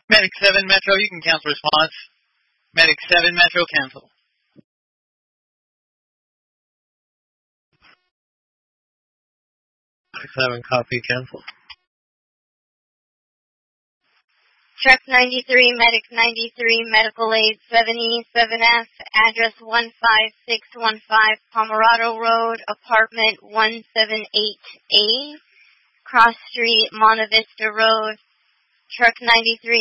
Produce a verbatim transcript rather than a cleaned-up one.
Medic seven Metro, you can cancel response. Medic seven Metro, cancel. Medic seven, copy, cancel. Truck ninety-three, Medic ninety-three, Medical Aid seven E seven F, address one five six one five, Pomerado Road, apartment one seven eight A, Cross Street, Monte Vista Road. Truck ninety-three.